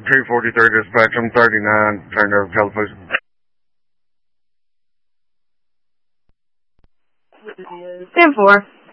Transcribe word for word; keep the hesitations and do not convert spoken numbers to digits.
three forty-three to Spectrum thirty-nine, turned over television. ten four.